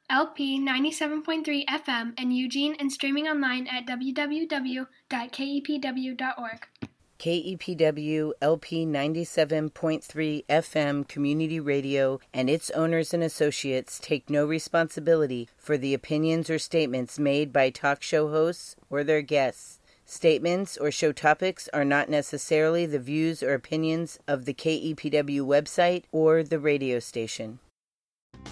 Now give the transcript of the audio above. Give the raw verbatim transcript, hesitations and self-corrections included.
L P ninety-seven point three F M in Eugene and streaming online at w w w dot k e p w dot org. K E P W L P ninety-seven point three F M Community Radio and its owners and associates take no responsibility for the opinions or statements made by talk show hosts or their guests. Statements or show topics are not necessarily the views or opinions of the K E P W website or the radio station.